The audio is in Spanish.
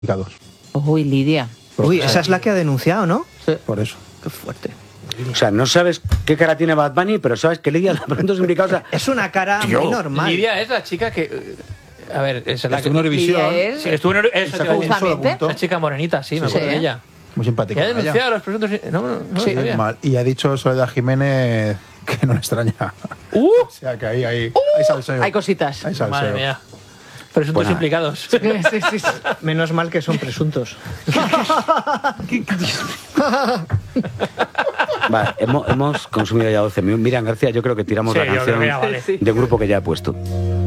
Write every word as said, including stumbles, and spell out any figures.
Uy, Lidia. Uy, esa es la que ha denunciado, ¿no? Sí. Por eso. Qué fuerte. O sea, no sabes qué cara tiene Bad Bunny, pero sabes que Lidia los presuntos implicados... O sea, es una cara tío, muy normal. Lidia es la chica que... A ver, es la Estuvo en Eurovisión. Es... Sí, estuvo en Eurovisión. Sacó un solo punto. Esa chica morenita, sí, me acuerdo Sí. de ella. Muy simpática. Que ha denunciado a los presuntos... No, no, no Sí. lo sabía. Mal. Y ha dicho Soledad Jiménez que no le extraña. ¡Uh! O sea, que ahí hay, hay salseo. Hay cositas. Hay salseo. Madre mía. Presuntos Buena. implicados. Sí, sí, sí. Menos mal que son presuntos. vale, hemos, hemos consumido ya doce minutos. Miriam García, yo creo que tiramos Sí, la yo canción creo que ya vale. de un grupo que ya he puesto.